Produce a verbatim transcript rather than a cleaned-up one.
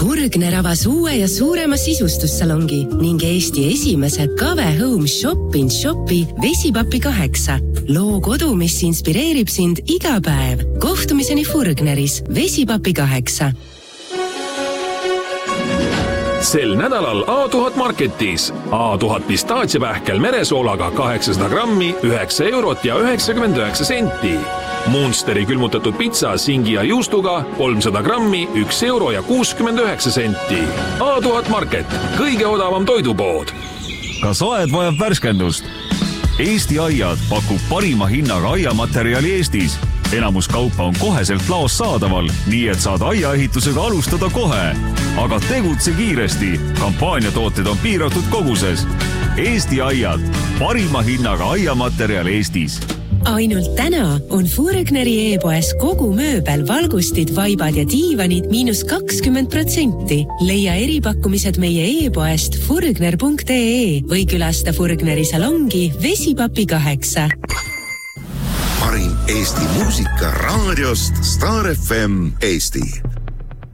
Furgner avas uue ja suurema sisustussalongi ning Eesti esimese Kave Home Shop in Shopi Vesipapi kaheksa. Loo kodu, mis inspireerib sind iga päev. Kohtumiseni Furgneris Vesipapi kaheksa. Sel nädalal A tuhat Marketis. A tuhat pistaatsiapähkel meresoolaga kaheksasada grammi, üheksa eurot ja üheksakümmend üheksa senti. Monsteri külmutatud pitsa singi ja juustuga kolmsada grammi, üks euro ja kuuskümmend üheksa senti. A tuhat Market, kõige odavam toidupood. Kas aed vajab värskendust? Eesti Aiad pakub parima hinnaga aiamaterjali Eestis. Enamus kaupa on koheselt laos saadaval, nii et saad aiaehitusega alustada kohe. Aga tegutse kiiresti. Kampaaniatooted on piiratud koguses. Eesti Aiad, parima hinnaga aiamaterjal Eestis. Ainult täna on Furgneri e-poes kogu mööbel, valgustid, vaibad ja diivanid miinus kakskümmend protsenti. Leia eripakkumised meie e-poest furgner punkt ee või külasta Furgneri salongi Vesipapi kaheksa. Parim Eesti muusika raadiost Star F M Eesti.